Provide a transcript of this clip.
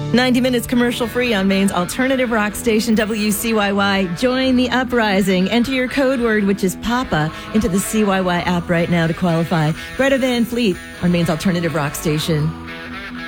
90 minutes commercial free on Maine's alternative rock station, WCYY. Join the uprising. Enter your code word, which is PAPA, into the CYY app right now to qualify. Greta Van Fleet on Maine's alternative rock station.